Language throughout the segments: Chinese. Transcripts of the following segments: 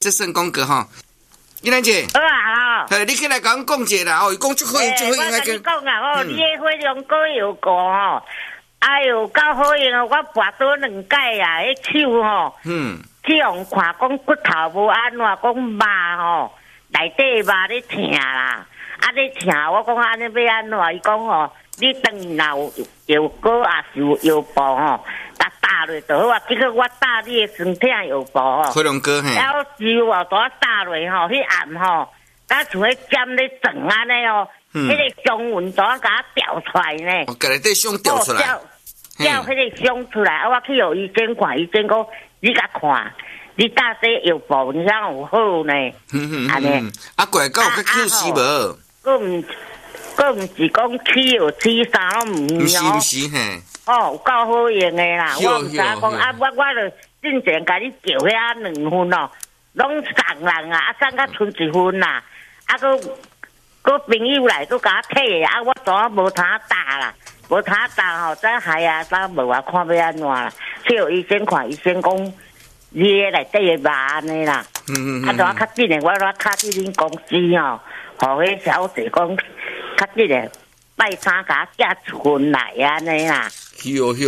这算讲过吼。依兰姐， 好啊， 你起来甲阮讲一下啦，哦，伊讲足好用，足好用我跟你讲啊，你的火龙果有果吼，哎哟，够好用哦！我跋倒2摆啊，迄手吼，去用看讲骨头无安怎，讲肉吼，内底肉咧疼啦，咧疼，我讲安尼要安怎？伊讲吼，你等若有药膏也是有药布吼。打落就好啊！结果我打你的身体有无吼？ 火龙果嘿， 然后油啊，都打落吼，迄暗吼，甲像迄尖咧转安尼哦，迄个香云都甲它调出来呢。 我甲内底香调出来， 调迄个香出来，我去互医生看，医生讲你甲看，你打这药布你想有好呢？安尼啊，怪狗较 Q 死无？ 佫毋是讲起药起啥拢毋是哦。 毋是嘿。 哦，有够好用的啦！我毋知讲啊，我就进前甲你叫遐2份哦，拢送人啊，送甲剩1份啦，佫朋友来佫甲我摕啊，我怎无通打啦，无通打吼，再害啊，再无啊，看要安怎啦？去互医生看，医生讲你内底的肉安尼啦，啊，怎较紧的，我卡去恁公司吼，互迄小姐讲较紧的，拜三甲寄1份来安尼啦。 哎呦！哎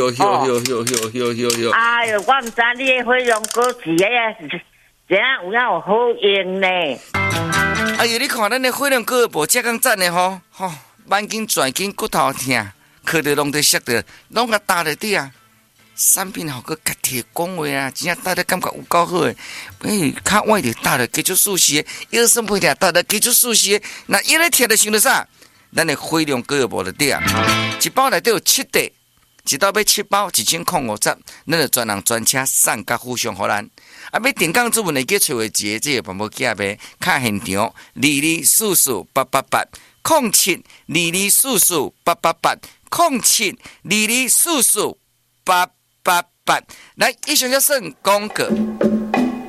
呦，我毋知你的火龙果是怎样有好用呢？ 哎呦，你看咱的火龙果无遮咁赞的吼，慢筋、转筋、骨头疼，靠着拢在摔着，拢甲打在底啊。产品好个家己讲话啊，真正打得感觉有够好诶。较晚就打了，继续舒适诶；腰酸背痛打了，继续舒适诶。那一咧疼就想到啥？咱的火龙果无就对啊，一包内底有7袋。一道要7包1050，咱就专人专车送甲附上互咱。啊，要订购主文的去找一个这个办无记呗，卡现场2244888722448887224488。来，以上就算广告。